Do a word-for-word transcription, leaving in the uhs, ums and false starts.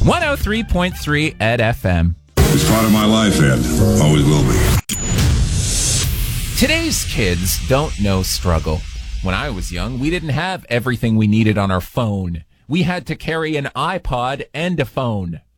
one oh three point three Ed F M. It's part of my life, Ed. Always will be. Today's kids don't know struggle. When I was young, we didn't have everything we needed on our phone. We had to carry an iPod and a phone.